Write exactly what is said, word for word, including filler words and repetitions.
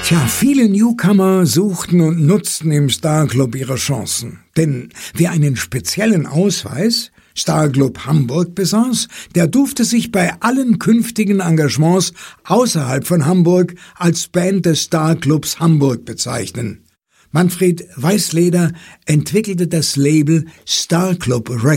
Tja, viele Newcomer suchten und nutzten im Starclub ihre Chancen. Denn wer einen speziellen Ausweis, Starclub Hamburg, besaß, der durfte sich bei allen künftigen Engagements außerhalb von Hamburg als Band des Starclubs Hamburg bezeichnen. Manfred Weißleder entwickelte das Label Starclub Records.